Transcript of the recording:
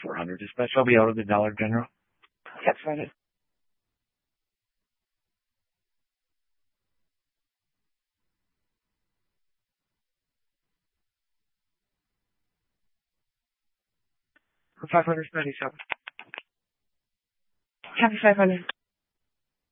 400 dispatch. I'll be out of the Dollar General. Yep, ready. For 597. Copy 500.